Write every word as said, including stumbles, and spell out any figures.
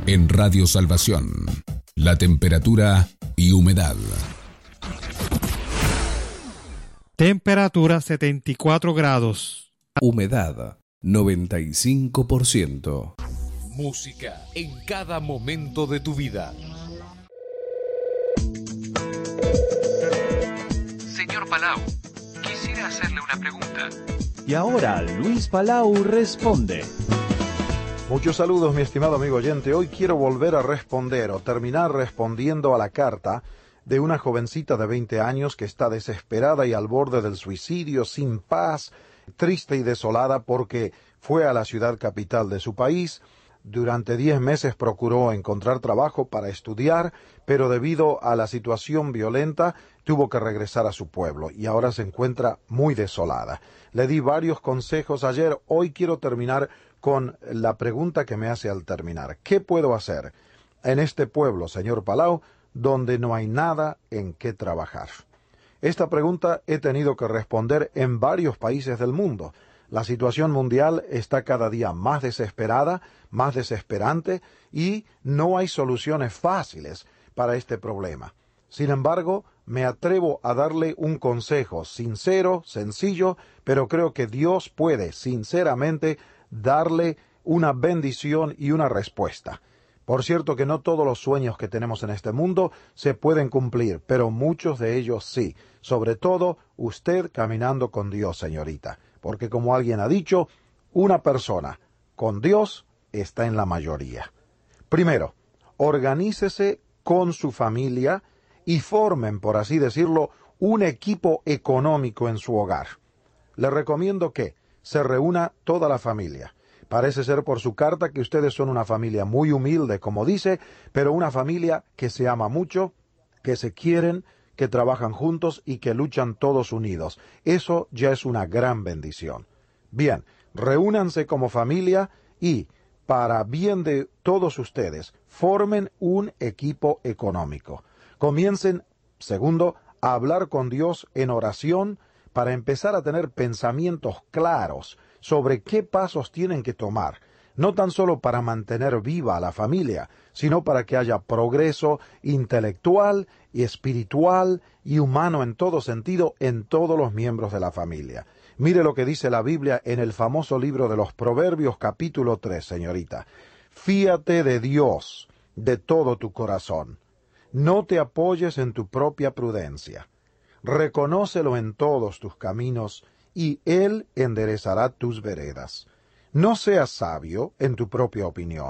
En Radio Salvación, la temperatura y humedad. Temperatura setenta y cuatro grados. Humedad noventa y cinco por ciento. Música en cada momento de tu vida. Señor Palau, quisiera hacerle una pregunta. Y ahora Luis Palau responde. Muchos saludos, mi estimado amigo oyente. Hoy quiero volver a responder o terminar respondiendo a la carta de una jovencita de veinte años que está desesperada y al borde del suicidio, sin paz, triste y desolada porque fue a la ciudad capital de su país. Durante diez meses procuró encontrar trabajo para estudiar, pero debido a la situación violenta tuvo que regresar a su pueblo y ahora se encuentra muy desolada. Le di varios consejos ayer. Hoy quiero terminar con la pregunta que me hace al terminar. ¿Qué puedo hacer en este pueblo, señor Palau, donde no hay nada en qué trabajar? Esta pregunta he tenido que responder en varios países del mundo. La situación mundial está cada día más desesperada, más desesperante, y no hay soluciones fáciles para este problema. Sin embargo, me atrevo a darle un consejo sincero, sencillo, pero creo que Dios puede, sinceramente, darle una bendición y una respuesta. Por cierto que no todos los sueños que tenemos en este mundo se pueden cumplir, pero muchos de ellos sí. Sobre todo, usted caminando con Dios, señorita. Porque como alguien ha dicho, una persona con Dios está en la mayoría. Primero, organícese con su familia y formen, por así decirlo, un equipo económico en su hogar. Le recomiendo que se reúna toda la familia. Parece ser por su carta que ustedes son una familia muy humilde, como dice, pero una familia que se ama mucho, que se quieren, que trabajan juntos y que luchan todos unidos. Eso ya es una gran bendición. Bien, reúnanse como familia y, para bien de todos ustedes, formen un equipo económico. Comiencen, segundo, a hablar con Dios en oración para empezar a tener pensamientos claros sobre qué pasos tienen que tomar, no tan solo para mantener viva a la familia, sino para que haya progreso intelectual y espiritual y humano en todo sentido en todos los miembros de la familia. Mire lo que dice la Biblia en el famoso libro de los Proverbios, capítulo tres, señorita. Fíate de Dios de todo tu corazón. No te apoyes en tu propia prudencia. Reconócelo en todos tus caminos, y Él enderezará tus veredas. No seas sabio en tu propia opinión.